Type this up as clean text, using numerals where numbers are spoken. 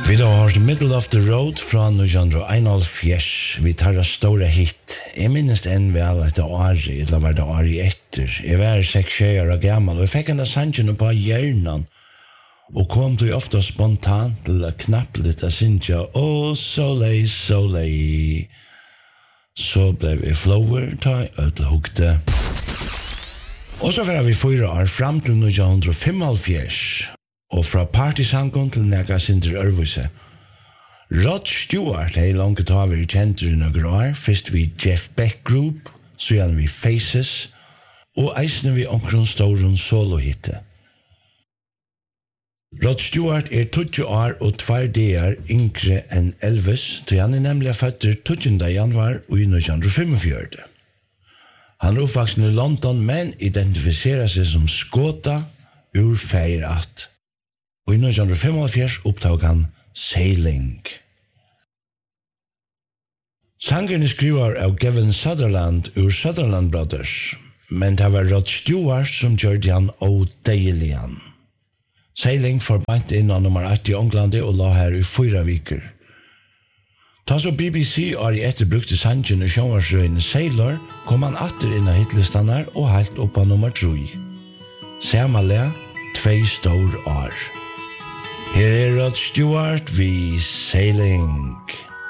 Vi da har The Middle of the Road fra 1971, vi tar en stor hit. Jeg minnes en vel etter Ari, eller var det Ari etter. Jeg var 6 år gammel, og jeg fikk en av sannsjene på hjernen, og kom til ofte spontant til å knappe litt og synge, oh, Soleil, Soleil. Så ble vi flower, ta ødelhugte. Og så var vi 4 år fram til 1975, og fra partisangon til nega sinter Ørvuse. Rod Stewart hei langt ta vi kjent i noen år, først vi Jeff Beck Group, så gjerne vi Faces, og eisne vi omkron storen solohitte. Rod Stewart 20 år og 2 dager yngre enn Elvis, til han nemlig født 20. januar og i 1945. Han oppvaksen i London, men identifiserer seg som skåta ur feirat. Og i 1945 opptog han Sailing. Sangeren skriver av Kevin Sutherland ur Sutherland Brothers, men det var Rod Stewart som gjorde han O'Dailian. Sailing forbandt inn av nummer 8 i England og la her i 4 viker. Ta så BBC i etterbrukte sangen i sjåvarsrøyene Sailor, kom han atter inn av hitlistene og helt opp av nummer 3. Samalea, 2 stor år. Her Rod Stewart, vi Sailing.